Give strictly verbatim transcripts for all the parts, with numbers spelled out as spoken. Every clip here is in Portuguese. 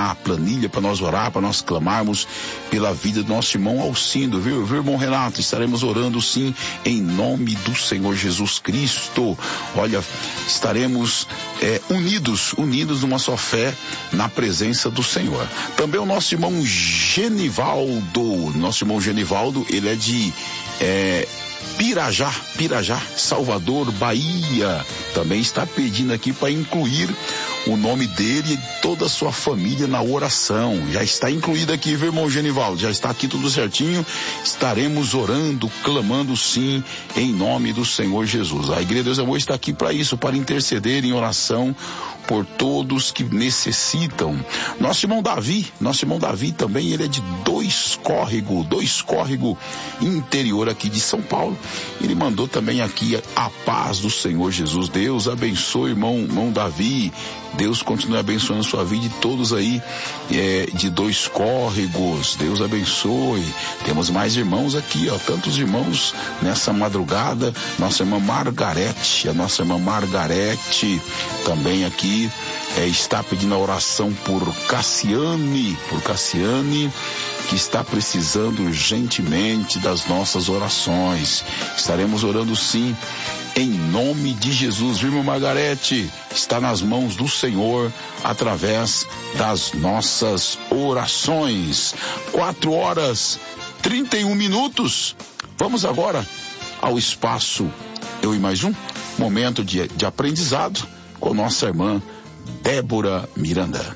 a planilha para nós orar, para nós clamarmos pela vida do nosso irmão Alcindo, viu, viu, irmão Renato? Estaremos orando sim, em nome do Senhor Jesus Cristo. Olha, estaremos é, unidos, unidos numa só fé na presença do Senhor. Também o nosso irmão Genivaldo, nosso irmão Genivaldo, ele é de é, Pirajá, Pirajá, Salvador, Bahia. Também está pedindo aqui para incluir o nome dele e toda a sua família na oração. Já está incluído aqui, viu, irmão Genivaldo? Já está aqui tudo certinho. Estaremos orando, clamando sim, em nome do Senhor Jesus. A Igreja Deus Amor está aqui para isso, para interceder em oração por todos que necessitam. Nosso irmão Davi, nosso irmão Davi também, ele é de Dois Córrego, Dois Córrego, interior aqui de São Paulo. Ele mandou também aqui a paz do Senhor Jesus. Deus abençoe, irmão, irmão Davi. Deus continue abençoando a sua vida e todos aí é, de Dois Córregos. Deus abençoe. Temos mais irmãos aqui, ó, tantos irmãos nessa madrugada. Nossa irmã Margarete, a nossa irmã Margarete também aqui é, está pedindo a oração por Cassiane, por Cassiane, que está precisando urgentemente das nossas orações. Estaremos orando sim, em nome de Jesus, viu, irmã Margarete? Está nas mãos do Senhor através das nossas orações. Quatro horas, trinta e um minutos. Vamos agora ao espaço Eu e Mais Um, momento de, de aprendizado com nossa irmã Débora Miranda.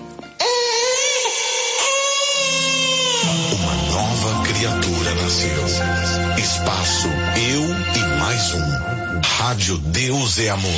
Uma nova criatura nasceu. Espaço Eu e Mais Um. Rádio Deus é Amor.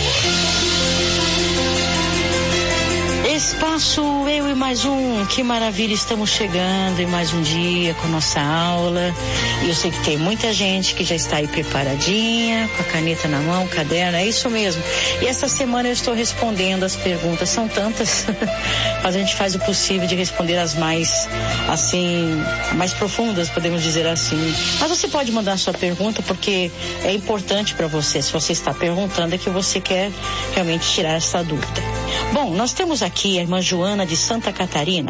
Espaço Eu e Mais Um, que maravilha, estamos chegando em mais um dia com nossa aula, e eu sei que tem muita gente que já está aí preparadinha, com a caneta na mão, caderno, é isso mesmo. E essa semana eu estou respondendo as perguntas, são tantas, mas a gente faz o possível de responder as mais, assim, mais profundas, podemos dizer assim. Mas você pode mandar a sua pergunta, porque é importante para você, se você está perguntando, é que você quer realmente tirar essa dúvida. Bom, nós temos aqui a irmã Joana de Santa Catarina.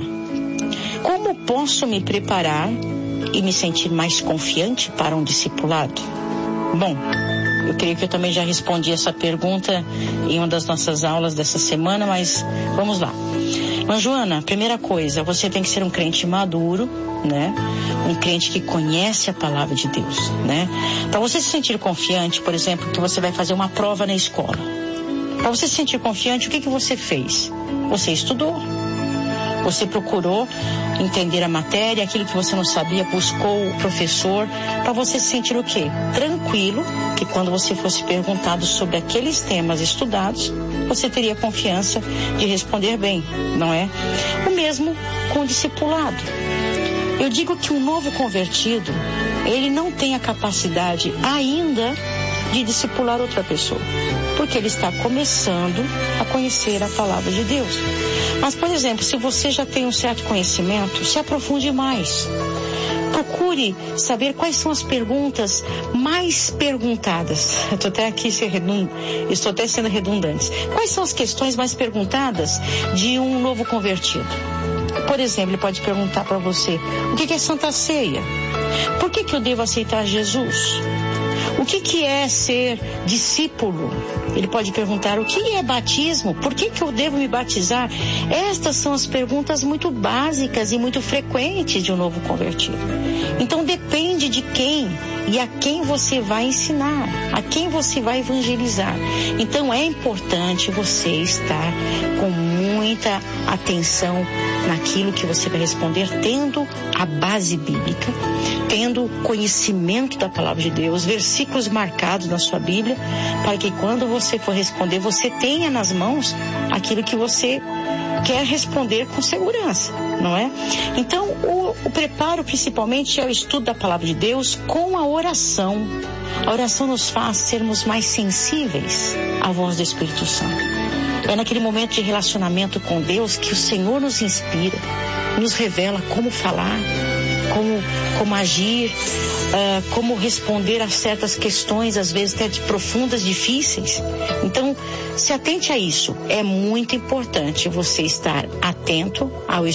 Como posso me preparar e me sentir mais confiante para um discipulado? Bom, eu creio que eu também já respondi essa pergunta em uma das nossas aulas dessa semana, mas vamos lá. Irmã Joana, primeira coisa, você tem que ser um crente maduro, né? Um crente que conhece a palavra de Deus, né? Para você se sentir confiante, por exemplo, que você vai fazer uma prova na escola. Para você se sentir confiante, o que que você fez? Você estudou. Você procurou entender a matéria, aquilo que você não sabia, buscou o professor, para você se sentir o quê? Tranquilo, que quando você fosse perguntado sobre aqueles temas estudados, você teria confiança de responder bem, não é? O mesmo com o discipulado. Eu digo que um novo convertido, ele não tem a capacidade ainda de discipular outra pessoa, porque ele está começando a conhecer a palavra de Deus. Mas, por exemplo, se você já tem um certo conhecimento, se aprofunde mais. Procure saber quais são as perguntas mais perguntadas. Estou até aqui redund... Estou até sendo redundante. Quais são as questões mais perguntadas de um novo convertido? Por exemplo, ele pode perguntar para você: o que é Santa Ceia? Por que que eu devo aceitar Jesus? O que que é ser discípulo? Ele pode perguntar: o que é batismo? Por que que eu devo me batizar? Estas são as perguntas muito básicas e muito frequentes de um novo convertido. Então depende de quem e a quem você vai ensinar, a quem você vai evangelizar. Então é importante você estar com muita atenção naquilo que você vai responder, tendo a base bíblica, tendo conhecimento da palavra de Deus, versículos marcados na sua Bíblia, para que quando você for responder, você tenha nas mãos aquilo que você quer responder com segurança, não é? Então, o, o preparo principalmente é o estudo da palavra de Deus com a oração. A oração nos faz sermos mais sensíveis à voz do Espírito Santo. É naquele momento de relacionamento com Deus que o Senhor nos inspira, nos revela como falar, como, como agir, uh, como responder a certas questões, às vezes até profundas, difíceis. Então, se atente a isso. É muito importante você estar atento ao